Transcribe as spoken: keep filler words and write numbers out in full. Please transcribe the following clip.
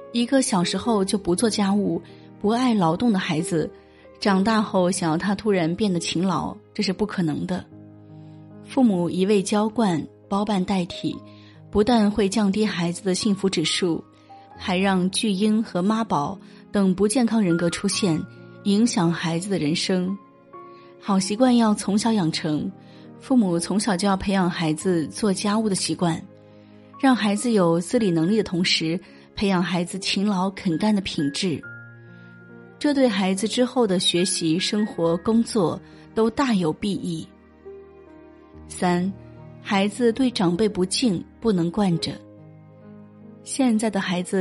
一个小时候就不做家务、不爱劳动的孩子，长大后想要他突然变得勤劳，这是不可能的。父母一味娇惯、包办代替，不但会降低孩子的幸福指数，还让巨婴和妈宝等不健康人格出现，影响孩子的人生。好习惯要从小养成，父母从小就要培养孩子做家务的习惯，让孩子有自理能力的同时，培养孩子勤劳肯干的品质。这对孩子之后的学习、生活、工作都大有裨益。三，孩子对长辈不敬，不能惯着。现在的孩子